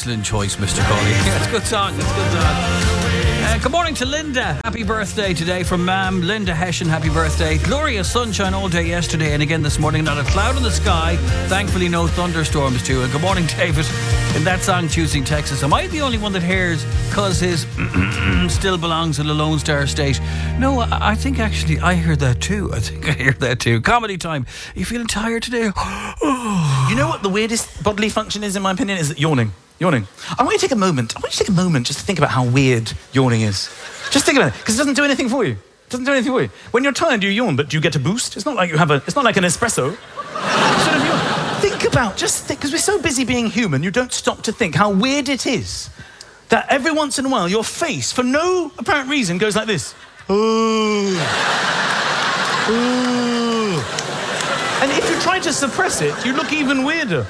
excellent choice, Mr. Cawley. It's a good song. It's a good song. Good morning to Linda. Happy birthday today from Ma'am. Linda Hessian, happy birthday. Glorious sunshine all day yesterday and again this morning. Not a cloud in the sky. Thankfully, no thunderstorms too. And good morning, David. In that song, Choosing Texas. Am I the only one that hears because his still belongs in the Lone Star State? No, I think actually I hear that too. Comedy time. Are you feeling tired today? You know what the weirdest bodily function is, in my opinion, is yawning. I want you to take a moment just to think about how weird yawning is. Just think about it, because it doesn't do anything for you. When you're tired, you yawn, but do you get a boost? It's not like it's not like an espresso. Sort of yawn. Think about, because we're so busy being human, you don't stop to think how weird it is that every once in a while your face, for no apparent reason, goes like this. Ooh. And if you try to suppress it, you look even weirder.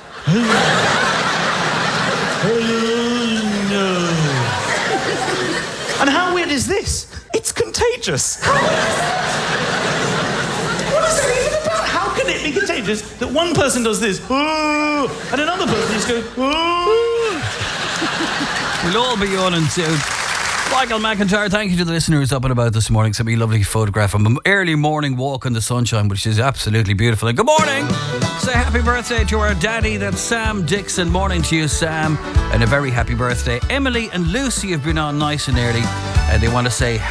And how weird is this? It's contagious. What is that even about? How can it be contagious that one person does this, and another person just goes, We'll all be yawning soon. Michael McIntyre, thank you to the listeners up and about this morning. Sent me a lovely photograph of an early morning walk in the sunshine, which is absolutely beautiful. And good morning. Say happy birthday to our daddy, that's Sam Dixon. Morning to you, Sam. And a very happy birthday. Emily and Lucy have been on nice and early. They want to say